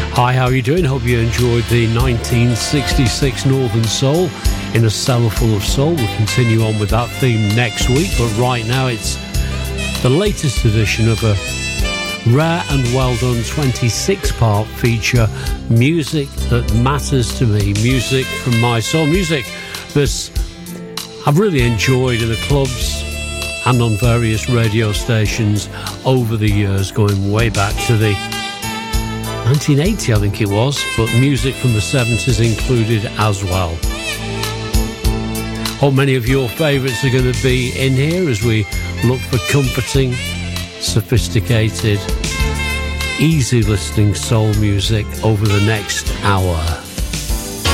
Hi, how are you doing? Hope you enjoyed the 1966 Northern Soul in a cellar full of soul. We'll continue on with that theme next week, but right now it's the latest edition of a rare and well done 26-part feature, Music That Matters to Me, music from my soul, music that I've really enjoyed in the clubs and on various radio stations over the years, going way back to the 1980, I think it was, but music from the 70s included as well. Hope many of your favourites are going to be in here as we look for comforting, sophisticated, easy listening soul music over the next hour.